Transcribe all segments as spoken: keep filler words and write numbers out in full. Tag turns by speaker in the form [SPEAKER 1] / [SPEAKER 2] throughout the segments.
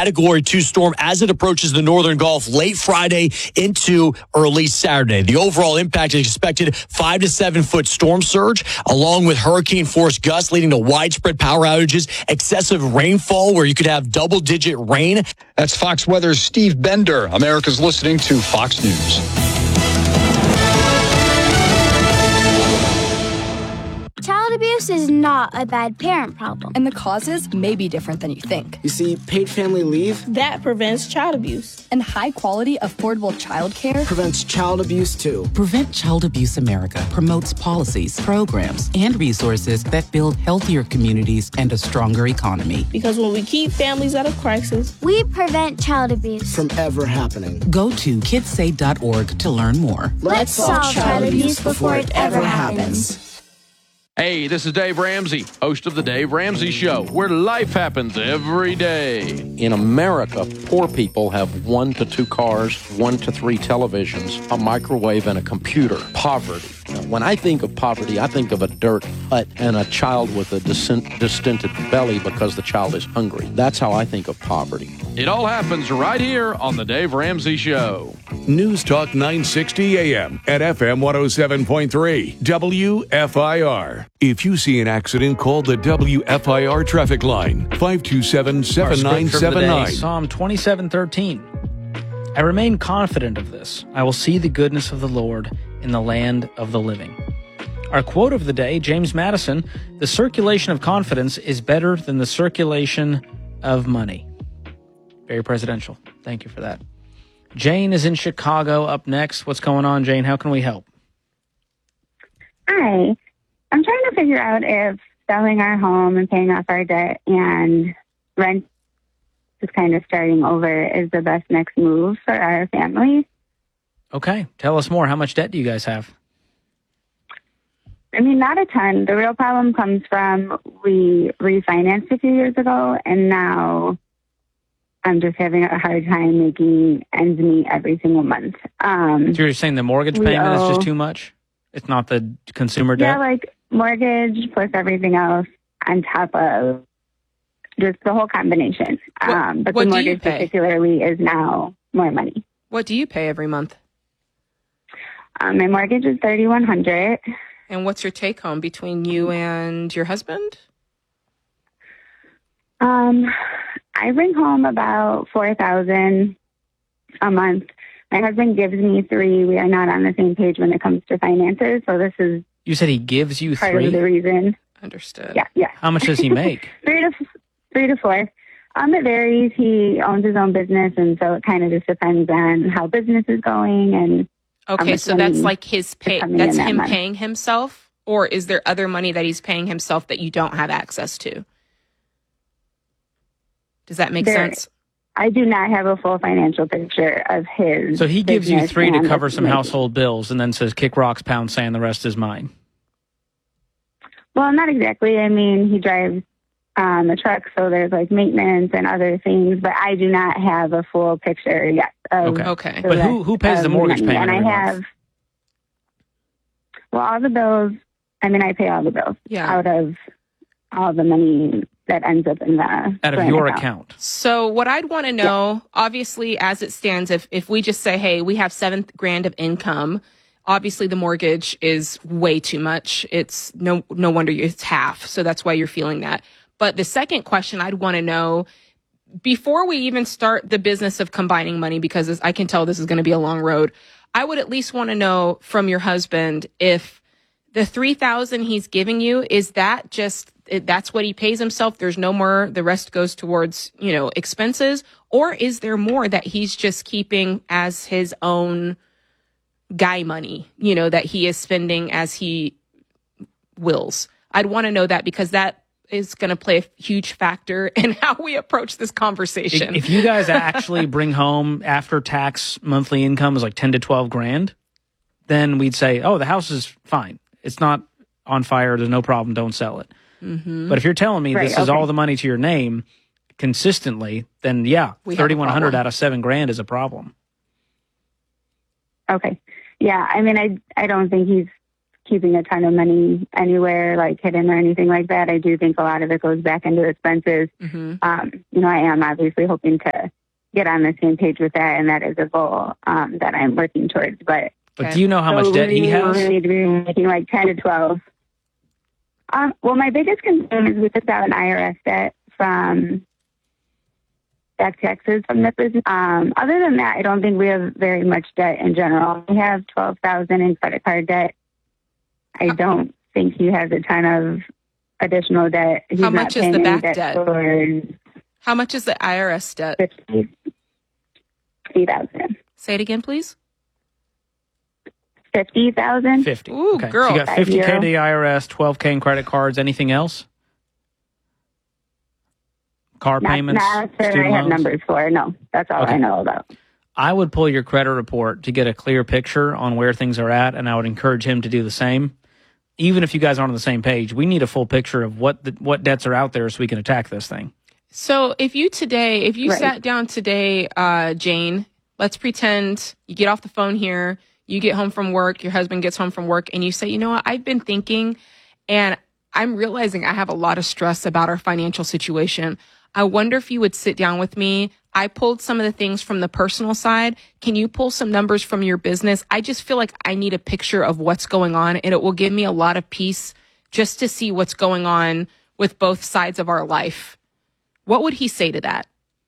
[SPEAKER 1] Category two storm as it approaches the northern Gulf late Friday into early Saturday. The overall impact is expected five to seven foot storm surge, along with hurricane force gusts leading to widespread power outages, excessive rainfall where you could have double digit rain.
[SPEAKER 2] That's Fox Weather's Steve Bender. America's listening to Fox News.
[SPEAKER 3] Child abuse is not a bad parent problem.
[SPEAKER 4] And the causes may be different than you think.
[SPEAKER 5] You see, paid family leave,
[SPEAKER 6] that prevents child abuse.
[SPEAKER 4] And high-quality, affordable child care
[SPEAKER 5] prevents child abuse, too.
[SPEAKER 7] Prevent Child Abuse America promotes policies, programs, and resources that build healthier communities and a stronger economy.
[SPEAKER 6] Because when we keep families out of crisis,
[SPEAKER 3] we prevent child abuse
[SPEAKER 5] from ever happening.
[SPEAKER 7] Go to kids say dot org to learn more.
[SPEAKER 3] Let's, Let's solve child, child abuse before it ever happens. happens.
[SPEAKER 8] Hey, this is Dave Ramsey, host of The Dave Ramsey Show, where life happens every day. In America, poor people have one to two cars, one to three televisions, a microwave, and a computer. Poverty. Now, when I think of poverty, I think of a dirt hut and a child with a distend- distended belly because the child is hungry. That's how I think of poverty. It all happens right here on The Dave Ramsey Show.
[SPEAKER 9] News Talk nine sixty A M at F M one oh seven point three, W F I R. If you see an accident, call the W F I R traffic line, five two seven, seven nine seven nine.
[SPEAKER 10] Psalm twenty-seven thirteen. I remain confident of this. I will see the goodness of the Lord in the land of the living. Our quote of the day, James Madison, the circulation of confidence is better than the circulation of money. Very presidential. Thank you for that. Jane is in Chicago up next. What's going on, Jane? How can we help?
[SPEAKER 11] Hi. I'm trying to figure out if selling our home and paying off our debt and rent is kind of starting over is the best next move for our family.
[SPEAKER 10] Okay. Tell us more. How much debt do you guys have?
[SPEAKER 11] I mean, not a ton. The real problem comes from we refinanced a few years ago, and now I'm just having a hard time making ends meet every single month. Um,
[SPEAKER 10] so you're saying the mortgage payment
[SPEAKER 11] owe,
[SPEAKER 10] is just too much? It's not the consumer debt?
[SPEAKER 11] Yeah, like mortgage plus everything else on top of just the whole combination.
[SPEAKER 12] What,
[SPEAKER 11] um, but
[SPEAKER 12] what
[SPEAKER 11] the
[SPEAKER 12] do you
[SPEAKER 11] mortgage
[SPEAKER 12] pay?
[SPEAKER 11] particularly is now more money.
[SPEAKER 12] What do you pay every month?
[SPEAKER 11] Um, my mortgage is thirty-one hundred dollars.
[SPEAKER 12] And what's your take home between you and your husband?
[SPEAKER 11] Um, I bring home about four thousand dollars a month. My husband gives me three. We are not on the same page when it comes to finances, so this is
[SPEAKER 10] You said he gives you
[SPEAKER 11] part
[SPEAKER 10] three?
[SPEAKER 11] of the reason.
[SPEAKER 12] Understood.
[SPEAKER 11] Yeah, yeah.
[SPEAKER 10] How much does he make?
[SPEAKER 11] three to three to four. Um, it varies. He owns his own business, and so it kind of just depends on how business is going. And
[SPEAKER 12] Okay, so that's like his pay. That's
[SPEAKER 11] that
[SPEAKER 12] him
[SPEAKER 11] month.
[SPEAKER 12] paying himself, or is there other money that he's paying himself that you don't have access to? Does that make
[SPEAKER 11] There-
[SPEAKER 12] sense?
[SPEAKER 11] I do not have a full financial picture of his.
[SPEAKER 10] So he gives you
[SPEAKER 11] business
[SPEAKER 10] three to
[SPEAKER 11] and
[SPEAKER 10] cover
[SPEAKER 11] what's
[SPEAKER 10] some
[SPEAKER 11] making.
[SPEAKER 10] household bills and then says, kick rocks, pound sand, the rest is mine.
[SPEAKER 11] Well, not exactly. I mean, he drives um, a truck, so there's like maintenance and other things, but I do not have a full picture yet. Of
[SPEAKER 10] Okay.
[SPEAKER 12] Okay.
[SPEAKER 11] the
[SPEAKER 10] But who,
[SPEAKER 11] rest
[SPEAKER 10] who pays the
[SPEAKER 11] of
[SPEAKER 10] mortgage
[SPEAKER 11] money.
[SPEAKER 10] payment
[SPEAKER 11] And
[SPEAKER 10] every
[SPEAKER 11] I have,
[SPEAKER 10] month?
[SPEAKER 11] well, all the bills, I mean, I pay all the bills
[SPEAKER 12] Yeah.
[SPEAKER 11] out of all the money that ends up in the
[SPEAKER 10] Out of
[SPEAKER 11] joint
[SPEAKER 10] your
[SPEAKER 11] account.
[SPEAKER 10] account.
[SPEAKER 12] So what I'd want to know, obviously, as it stands, if if we just say, hey, we have seven grand of income, obviously the mortgage is way too much. It's no no wonder you, it's half. So that's why you're feeling that. But the second question I'd want to know, before we even start the business of combining money, because this, I can tell this is going to be a long road, I would at least want to know from your husband if the three thousand dollars he's giving you, is that just, it, that's what he pays himself? There's no more, the rest goes towards, you know, expenses? Or is there more that he's just keeping as his own guy money, you know, that he is spending as he wills? I'd want to know that, because that is going to play a huge factor in how we approach this conversation.
[SPEAKER 10] If, if you guys actually bring home after tax monthly income is like ten to twelve grand, then we'd say, oh, the house is fine. It's not on fire. There's no problem. Don't sell it.
[SPEAKER 12] Mm-hmm.
[SPEAKER 10] But if you're telling me
[SPEAKER 11] Right,
[SPEAKER 10] this is
[SPEAKER 11] okay.
[SPEAKER 10] all the money to your name consistently, then yeah,
[SPEAKER 12] We have a
[SPEAKER 10] thirty-one hundred
[SPEAKER 12] problem.
[SPEAKER 10] out of seven grand is a problem.
[SPEAKER 11] Okay. Yeah, I mean, I I don't think he's keeping a ton of money anywhere, like hidden or anything like that. I do think a lot of it goes back into expenses.
[SPEAKER 12] Mm-hmm.
[SPEAKER 11] Um, you know, I am obviously hoping to get on the same page with that, and that is a goal um, that I'm working towards. But
[SPEAKER 10] but do you know how
[SPEAKER 11] so
[SPEAKER 10] much debt he
[SPEAKER 11] we
[SPEAKER 10] has?
[SPEAKER 11] We need to be making like ten to twelve. Um, well, my biggest concern is we took out an I R S debt from back taxes from the business. Um, other than that, I don't think we have very much debt in general. We have twelve thousand in credit card debt. I don't think he has a ton of additional debt. He's
[SPEAKER 12] How much
[SPEAKER 11] not
[SPEAKER 12] is the
[SPEAKER 11] paying any
[SPEAKER 12] back debt?
[SPEAKER 11] For
[SPEAKER 12] How much is the I R S debt?
[SPEAKER 11] fifty thousand.
[SPEAKER 12] Say it again, please.
[SPEAKER 11] fifty thousand.
[SPEAKER 10] fifty.
[SPEAKER 12] Ooh,
[SPEAKER 10] Okay.
[SPEAKER 12] girl.
[SPEAKER 10] So you got fifty K to the I R S, twelve K in credit cards. Anything else? Car
[SPEAKER 11] Not,
[SPEAKER 10] payments?
[SPEAKER 11] not sure I
[SPEAKER 10] student
[SPEAKER 11] have
[SPEAKER 10] loans?
[SPEAKER 11] numbers for. No, that's all
[SPEAKER 10] Okay.
[SPEAKER 11] I know about.
[SPEAKER 10] I would pull your credit report to get a clear picture on where things are at, and I would encourage him to do the same. Even if you guys aren't on the same page, we need a full picture of what the, what debts are out there so we can attack this thing.
[SPEAKER 12] So if you today, if you
[SPEAKER 11] Right.
[SPEAKER 12] sat down today, uh, Jane, let's pretend you get off the phone here, you get home from work, your husband gets home from work, and you say, you know what, I've been thinking, and I'm realizing I have a lot of stress about our financial situation. I wonder if you would sit down with me. I pulled some of the things from the personal side. Can you pull some numbers from your business? I just feel like I need a picture of what's going on, and it will give me a lot of peace just to see what's going on with both sides of our life. What would he say to that?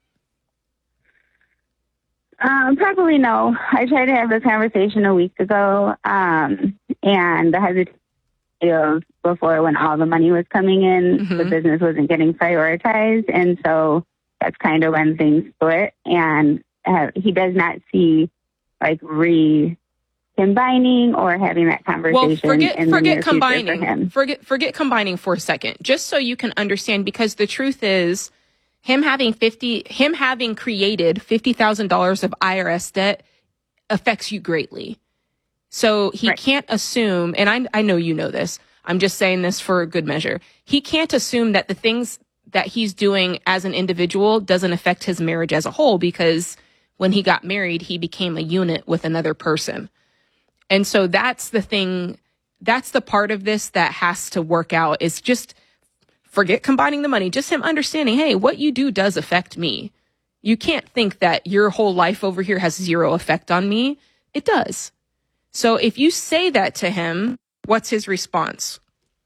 [SPEAKER 11] Um, probably no. I tried to have this conversation a week ago, um, and the hesitation of before when all the money was coming in,
[SPEAKER 12] Mm-hmm.
[SPEAKER 11] the business wasn't getting prioritized, and so that's kind of when things split. And uh, he does not see like re combining or having that conversation.
[SPEAKER 12] Well, forget
[SPEAKER 11] in the
[SPEAKER 12] forget
[SPEAKER 11] near future for
[SPEAKER 12] combining.
[SPEAKER 11] him.
[SPEAKER 12] Forget forget combining for a second, just so you can understand. Because the truth is, him having fifty, him having created fifty thousand dollars of I R S debt affects you greatly. So he
[SPEAKER 11] Right.
[SPEAKER 12] can't assume, and I I know you know this. I'm just saying this for a good measure. He can't assume that the things that he's doing as an individual doesn't affect his marriage as a whole, because when he got married, he became a unit with another person. And so that's the thing, that's the part of this that has to work out, is just forget combining the money, just him understanding, hey, what you do does affect me. You can't think that your whole life over here has zero effect on me. It does. So if you say that to him, what's his response?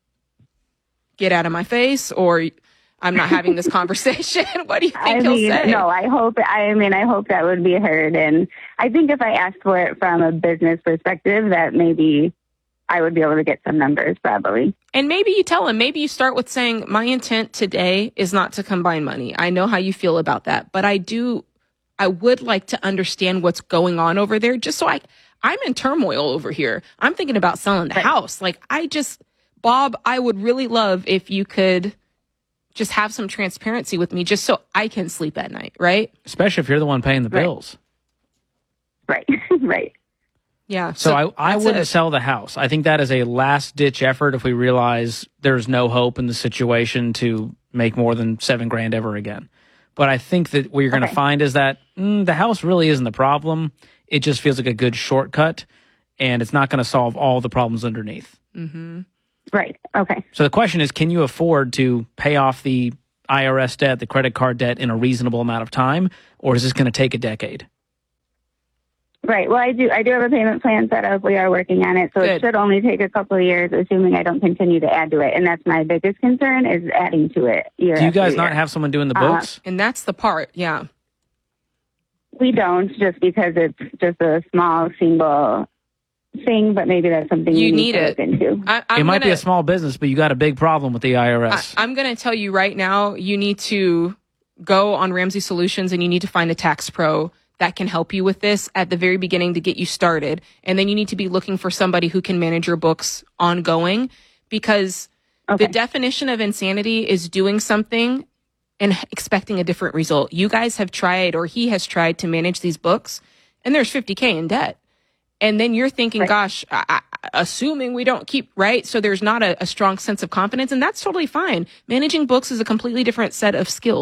[SPEAKER 12] Get out of my face, or I'm not having this conversation? What do you think
[SPEAKER 11] I
[SPEAKER 12] he'll
[SPEAKER 11] mean,
[SPEAKER 12] say?
[SPEAKER 11] no, I hope, I mean, I hope that would be heard. And I think if I asked for it from a business perspective, that maybe I would be able to get some numbers, probably.
[SPEAKER 12] And maybe you tell him, maybe you start with saying, my intent today is not to combine money. I know how you feel about that, but I do, I would like to understand what's going on over there, just so I, I'm in turmoil over here. I'm thinking about selling the
[SPEAKER 11] Right.
[SPEAKER 12] house. Like, I just, Bob, I would really love if you could just have some transparency with me, just so I can sleep at night, right?
[SPEAKER 10] Especially if you're the one paying the
[SPEAKER 11] Right.
[SPEAKER 10] bills.
[SPEAKER 11] Right, right.
[SPEAKER 12] Yeah.
[SPEAKER 10] So, I, I
[SPEAKER 12] that's
[SPEAKER 10] wouldn't
[SPEAKER 12] it.
[SPEAKER 10] sell the house. I think that is a last ditch effort if we realize there's no hope in the situation to make more than seven grand ever again. But I think that what you're going to
[SPEAKER 11] Okay.
[SPEAKER 10] find is that mm, the house really isn't the problem. It just feels like a good shortcut, and it's not going to solve all the problems underneath.
[SPEAKER 12] Mm-hmm.
[SPEAKER 11] Right. Okay.
[SPEAKER 10] So the question is, can you afford to pay off the I R S debt, the credit card debt in a reasonable amount of time, or is this going to take a decade?
[SPEAKER 11] Right. Well, I do. I do have a payment plan set up. We are working on it, so
[SPEAKER 12] Good.
[SPEAKER 11] it should only take a couple of years, assuming I don't continue to add to it. And that's my biggest concern, is adding to it year
[SPEAKER 10] Do you
[SPEAKER 11] after
[SPEAKER 10] guys
[SPEAKER 11] year.
[SPEAKER 10] not have someone doing the
[SPEAKER 11] Uh,
[SPEAKER 10] books?
[SPEAKER 12] And that's the part. Yeah.
[SPEAKER 11] We don't, just because it's just a small single thing, but maybe that's something
[SPEAKER 12] You
[SPEAKER 11] you
[SPEAKER 12] need
[SPEAKER 11] to
[SPEAKER 12] it.
[SPEAKER 11] look into.
[SPEAKER 12] I, I'm
[SPEAKER 10] it might be
[SPEAKER 12] gonna-
[SPEAKER 10] a small business, but you got a big problem with the I R S.
[SPEAKER 12] I, I'm going to tell you right now, you need to go on Ramsey Solutions and you need to find a tax pro that can help you with this at the very beginning to get you started. And then you need to be looking for somebody who can manage your books ongoing, because
[SPEAKER 11] Okay.
[SPEAKER 12] the definition of insanity is doing something and expecting a different result. You guys have tried, or he has tried, to manage these books, and there's fifty K in debt. And then you're thinking,
[SPEAKER 11] Right.
[SPEAKER 12] gosh, I, I, assuming we don't keep, right? So there's not a, a strong sense of confidence, and that's totally fine. Managing books is a completely different set of skills.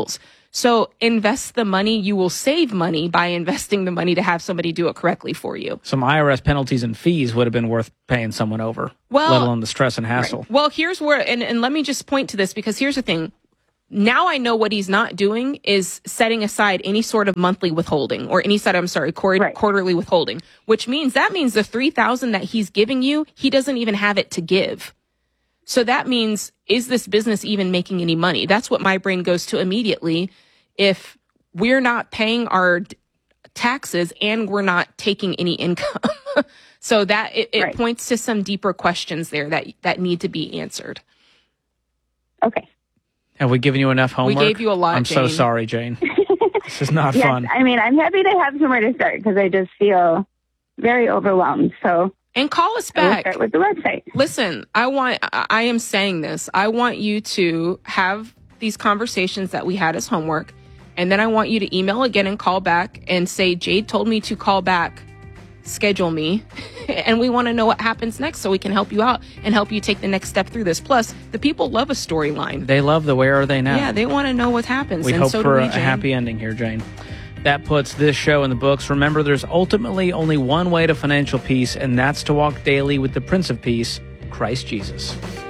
[SPEAKER 12] So invest the money. You will save money by investing the money to have somebody do it correctly for you.
[SPEAKER 10] Some I R S penalties and fees would have been worth paying someone over,
[SPEAKER 12] well,
[SPEAKER 10] let alone the stress and hassle.
[SPEAKER 12] Right. Well, here's where, and, and let me just point to this, because here's the thing. Now I know what he's not doing is setting aside any sort of monthly withholding or any sort of, I'm sorry, quar- right. quarterly withholding, which means that means the three thousand dollars that he's giving you, he doesn't even have it to give. So that means, is this business even making any money? That's what my brain goes to immediately. If we're not paying our taxes and we're not taking any income. So that it, it right. points to some deeper questions there that, that need to be answered.
[SPEAKER 11] Okay.
[SPEAKER 10] Have we given you enough homework?
[SPEAKER 12] We gave you a lot,
[SPEAKER 10] I'm
[SPEAKER 12] Jane.
[SPEAKER 10] so sorry, Jane. This is not
[SPEAKER 11] yes,
[SPEAKER 10] fun.
[SPEAKER 11] I mean, I'm happy to have somewhere to start because I just feel very overwhelmed. So,
[SPEAKER 12] and call us back.
[SPEAKER 11] Start with the website.
[SPEAKER 12] Listen, I want, I am saying this. I want you to have these conversations that we had as homework. And then I want you to email again and call back and say, Jade told me to call back. Schedule me. And we want to know what happens next so we can help you out and help you take the next step through this. Plus, the people love a storyline.
[SPEAKER 10] They love the where are they now?
[SPEAKER 12] Yeah, they want to know what happens.
[SPEAKER 10] We
[SPEAKER 12] and
[SPEAKER 10] hope
[SPEAKER 12] so
[SPEAKER 10] for
[SPEAKER 12] do we,
[SPEAKER 10] a
[SPEAKER 12] Jane.
[SPEAKER 10] happy ending here, Jane. That puts this show in the books. Remember, there's ultimately only one way to financial peace, and that's to walk daily with the Prince of Peace, Christ Jesus.